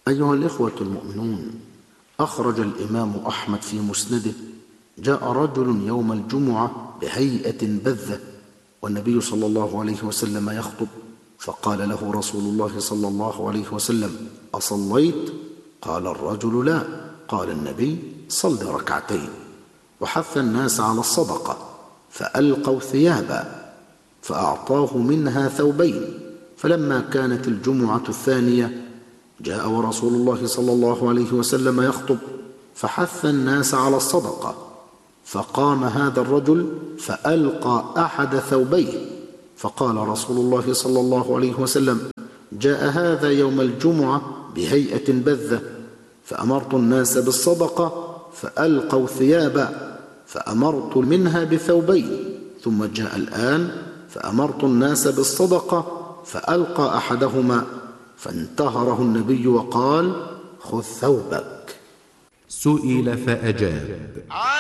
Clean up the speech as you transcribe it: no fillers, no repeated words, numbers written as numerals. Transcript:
أيها الإخوة المؤمنون، أخرج الإمام أحمد في مسنده: جاء رجل يوم الجمعة بهيئة بذة، والنبي صلى الله عليه وسلم يخطب، فقال له رسول الله صلى الله عليه وسلم: أصليت؟ قال الرجل: لا. قال النبي: صل ركعتين. وحث الناس على الصدقة، فألقوا ثيابا، فأعطاه منها ثوبين. فلما كانت الجمعة الثانية جاء ورسول الله صلى الله عليه وسلم يخطب، فحث الناس على الصدقة، فقام هذا الرجل فألقى أحد ثوبيه، فقال رسول الله صلى الله عليه وسلم: جاء هذا يوم الجمعة بهيئة بذة، فأمرت الناس بالصدقة فألقوا ثيابا، فأمرت منها بثوبين، ثم جاء الآن فأمرت الناس بالصدقة فألقى أحدهما، فانتهره النبي وقال: خذ ثوبك. سئل فأجاب: